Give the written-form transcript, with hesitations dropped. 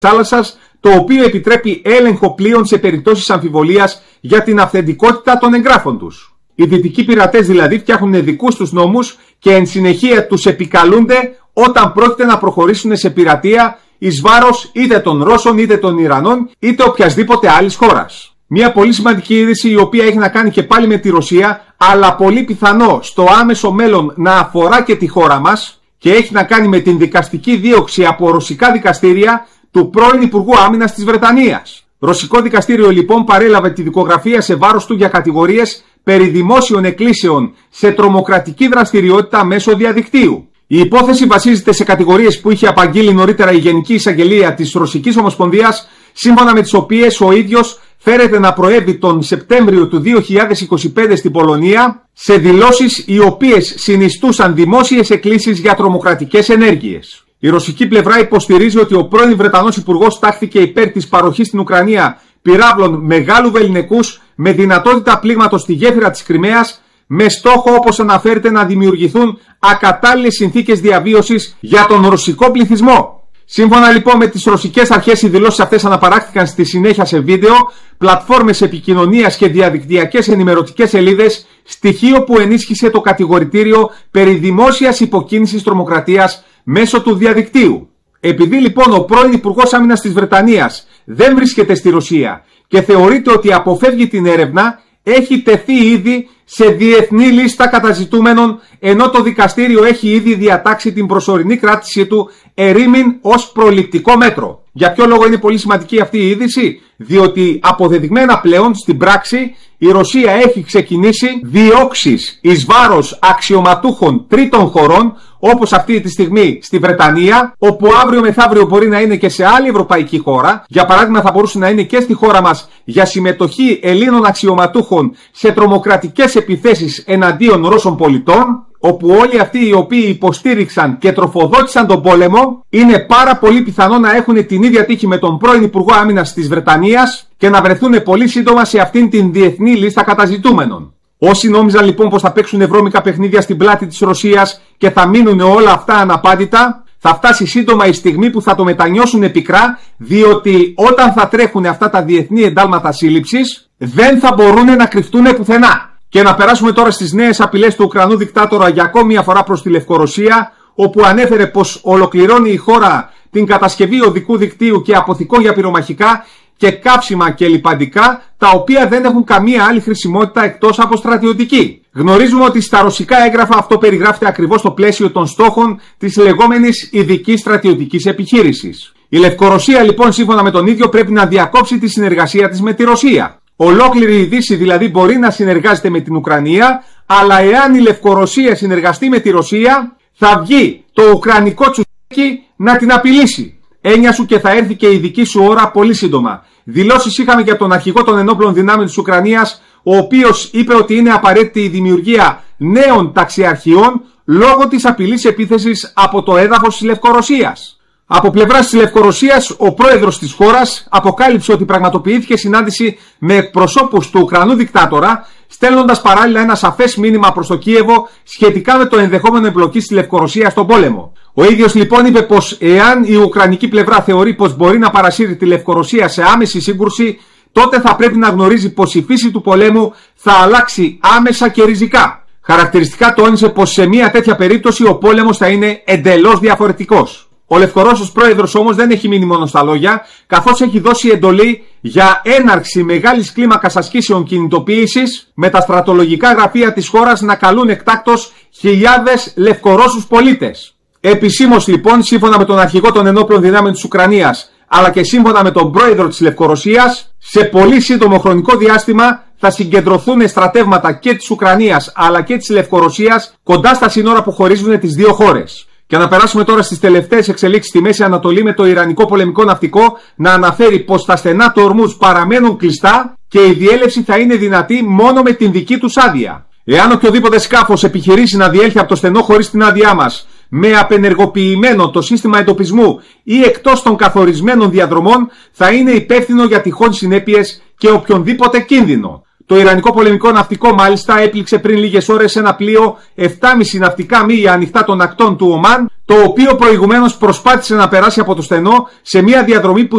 θάλασσας, το οποίο επιτρέπει έλεγχο πλοίων σε περιπτώσεις αμφιβολίας για την αυθεντικότητα των εγγράφων τους. Οι δυτικοί πειρατές δηλαδή φτιάχνουν δικούς τους νόμους και εν συνεχεία τους επικαλούνται όταν πρόκειται να προχωρήσουν σε πειρατεία εις βάρος είτε των Ρώσων, είτε των Ιρανών, είτε οποιασδήποτε άλλης χώρας. Μια πολύ σημαντική είδηση, η οποία έχει να κάνει και πάλι με τη Ρωσία, αλλά πολύ πιθανό στο άμεσο μέλλον να αφορά και τη χώρα μας, και έχει να κάνει με την δικαστική δίωξη από ρωσικά δικαστήρια του πρώην Υπουργού Άμυνας της Βρετανίας. Ρωσικό δικαστήριο λοιπόν παρέλαβε τη δικογραφία σε βάρος του για κατηγορίες περί δημόσιων εκκλήσεων σε τρομοκρατική δραστηριότητα μέσω διαδικτύου. Η υπόθεση βασίζεται σε κατηγορίες που είχε απαγγείλει νωρίτερα η Γενική Εισαγγελία της Ρωσικής Ομοσπονδίας, σύμφωνα με τις οποίες ο ίδιος φέρεται να προέβη τον Σεπτέμβριο του 2025 στην Πολωνία σε δηλώσεις οι οποίες συνιστούσαν δημόσιες εκκλήσεις για τρομοκρατικές ενέργειες. Η ρωσική πλευρά υποστηρίζει ότι ο πρώην Βρετανός Υπουργός τάχθηκε υπέρ της παροχής στην Ουκρανία πυράβλων μεγάλου βεληνικούς με δυνατότητα πλήγματος στη γέφυρα της Κριμαίας, με στόχο, όπως αναφέρεται, να δημιουργηθούν ακατάλληλες συνθήκες διαβίωσης για τον ρωσικό πληθυσμό. Σύμφωνα λοιπόν με τις ρωσικές αρχές, οι δηλώσεις αυτές αναπαράχθηκαν στη συνέχεια σε βίντεο, πλατφόρμες επικοινωνίας και διαδικτυακές ενημερωτικές σελίδες, στοιχείο που ενίσχυσε το κατηγορητήριο περί δημόσιας υποκίνησης τρομοκρατίας μέσω του διαδικτύου. Επειδή λοιπόν ο πρώην Υπουργός Άμυνας της Βρετανίας δεν βρίσκεται στη Ρωσία και θεωρείται ότι αποφεύγει την έρευνα, έχει τεθεί ήδη σε διεθνή λίστα καταζητούμενων, ενώ το δικαστήριο έχει ήδη διατάξει την προσωρινή κράτησή του ερήμην ως προληπτικό μέτρο. Για ποιο λόγο είναι πολύ σημαντική αυτή η είδηση? Διότι αποδεδειγμένα πλέον στην πράξη η Ρωσία έχει ξεκινήσει διώξεις εις βάρος αξιωματούχων τρίτων χωρών, όπως αυτή τη στιγμή στη Βρετανία, όπου αύριο μεθαύριο μπορεί να είναι και σε άλλη ευρωπαϊκή χώρα. Για παράδειγμα, θα μπορούσε να είναι και στη χώρα μας για συμμετοχή Ελλήνων αξιωματούχων σε τρομοκρατικές επιθέσεις εναντίον Ρώσων πολιτών, όπου όλοι αυτοί οι οποίοι υποστήριξαν και τροφοδότησαν τον πόλεμο είναι πάρα πολύ πιθανό να έχουν την ίδια τύχη με τον πρώην Υπουργό Άμυνας της Βρετανίας και να βρεθούν πολύ σύντομα σε αυτήν την διεθνή λίστα καταζητούμενων. Όσοι νόμιζαν λοιπόν πως θα παίξουν βρώμικα παιχνίδια στην πλάτη της Ρωσίας και θα μείνουν όλα αυτά αναπάντητα, θα φτάσει σύντομα η στιγμή που θα το μετανιώσουν πικρά, διότι όταν θα τρέχουν αυτά τα διεθνή εντάλματα σύλληψης δεν θα μπορούν να κρυφτούν πουθενά. Και να περάσουμε τώρα στις νέες απειλές του Ουκρανού δικτάτορα για ακόμη μια φορά προς τη Λευκορωσία, όπου ανέφερε πως ολοκληρώνει η χώρα την κατασκευή οδικού δικτύου και αποθηκών για πυρομαχικά και κάψιμα και λιπαντικά, τα οποία δεν έχουν καμία άλλη χρησιμότητα εκτός από στρατιωτική. Γνωρίζουμε ότι στα ρωσικά έγγραφα αυτό περιγράφεται ακριβώς στο πλαίσιο των στόχων της λεγόμενης ειδικής στρατιωτικής επιχείρησης. Η Λευκορωσία λοιπόν, σύμφωνα με τον ίδιο, πρέπει να διακόψει τη συνεργασία της με τη Ρωσία. Ολόκληρη η Δύση δηλαδή μπορεί να συνεργάζεται με την Ουκρανία, αλλά εάν η Λευκορωσία συνεργαστεί με τη Ρωσία, θα βγει το ουκρανικό τσουκάκι να την απειλήσει. Έννοια σου και θα έρθει και η δική σου ώρα πολύ σύντομα. Δηλώσεις είχαμε για τον αρχηγό των ενόπλων δυνάμεων της Ουκρανίας, ο οποίος είπε ότι είναι απαραίτητη η δημιουργία νέων ταξιαρχιών λόγω της απειλής επίθεσης από το έδαφος της Λευκορωσίας. Από πλευράς της Λευκορωσίας, ο πρόεδρος της χώρας αποκάλυψε ότι πραγματοποιήθηκε συνάντηση με εκπροσώπους του Ουκρανού δικτάτορα, στέλνοντας παράλληλα ένα σαφές μήνυμα προς το Κίεβο σχετικά με το ενδεχόμενο εμπλοκή της Λευκορωσίας στον πόλεμο. Ο ίδιος λοιπόν είπε πως εάν η ουκρανική πλευρά θεωρεί πως μπορεί να παρασύρει τη Λευκορωσία σε άμεση σύγκρουση, τότε θα πρέπει να γνωρίζει πως η φύση του πολέμου θα αλλάξει άμεσα και ριζικά. Χαρακτηριστικά τόνισε πως σε μια τέτοια περίπτωση ο πόλεμος θα είναι εντελώς διαφορετικός. Ο Λευκορώσος πρόεδρος όμως δεν έχει μείνει μόνο στα λόγια, καθώς έχει δώσει εντολή για έναρξη μεγάλης κλίμακας ασκήσεων κινητοποίησης, με τα στρατολογικά γραφεία της χώρας να καλούν εκτάκτως χιλιάδες Λευκορώσους πολίτες. Επισήμως λοιπόν, σύμφωνα με τον αρχηγό των ενόπλων δυνάμεων της Ουκρανίας, αλλά και σύμφωνα με τον πρόεδρο της Λευκορωσίας, σε πολύ σύντομο χρονικό διάστημα θα συγκεντρωθούν στρατεύματα και της Ουκρανίας αλλά και της Λευκορωσίας κοντά στα σύνορα που χωρίζουν τις δύο χώρες. Και να περάσουμε τώρα στις τελευταίες εξελίξεις στη Μέση Ανατολή, με το Ιρανικό πολεμικό ναυτικό να αναφέρει πως τα στενά του Ορμούζ παραμένουν κλειστά και η διέλευση θα είναι δυνατή μόνο με την δική τους άδεια. Εάν οποιοδήποτε σκάφος επιχειρήσει να διέλθει από το στενό χωρίς την άδειά μας, με απενεργοποιημένο το σύστημα εντοπισμού ή εκτός των καθορισμένων διαδρομών, θα είναι υπεύθυνο για τυχόν συνέπειες και οποιονδήποτε κίνδυνο. Το Ιρανικό πολεμικό ναυτικό μάλιστα έπληξε πριν λίγες ώρες ένα πλοίο 7,5 ναυτικά μίλια ανοιχτά των ακτών του Ομάν, το οποίο προηγουμένως προσπάθησε να περάσει από το στενό σε μια διαδρομή που